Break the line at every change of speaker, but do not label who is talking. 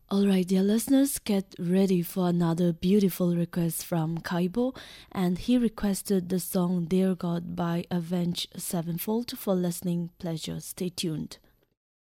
Alright, dear listeners, get ready for another beautiful request from Kaibo, and he requested the song Dear God by Avenged Sevenfold for listening pleasure. Stay tuned.